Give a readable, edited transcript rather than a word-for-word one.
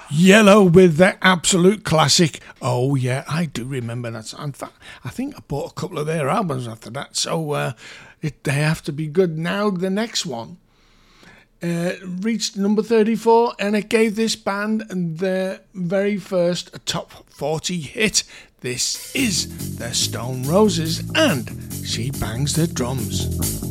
Yellow with the absolute classic. Oh yeah, I do remember that. In fact, I think I bought a couple of their albums after that. So they have to be good. Now the next one reached number 34, and it gave this band their very first top 40 hit. This is the Stone Roses, and She Bangs the Drums.